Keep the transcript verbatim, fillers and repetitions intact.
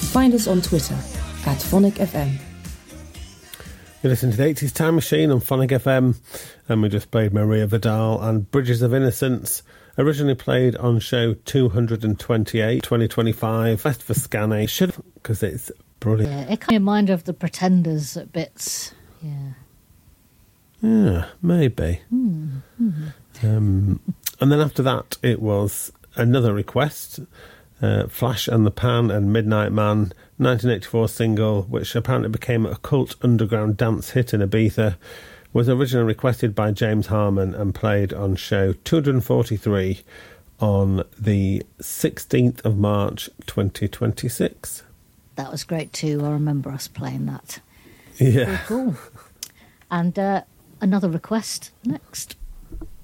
Find us on Twitter at Phonic F M. You listen to the eighties Time Machine on Phonic F M, and we just played Maria Vidal and Bridges of Innocence, originally played on show two hundred twenty-eight, twenty twenty-five, Best for Scanne. Should have, because it's brilliant. Yeah, it kind of reminded of the Pretenders at bits. Yeah. Yeah, maybe. Mm. Mm. Um, and then after that, it was another request, uh, Flash and the Pan and Midnight Man, nineteen eighty-four single, which apparently became a cult underground dance hit in Ibiza, was originally requested by James Harman and played on show two hundred forty-three on the sixteenth of March twenty twenty-six. That was great too. I remember us playing that. Yeah. Very cool. And uh, another request next.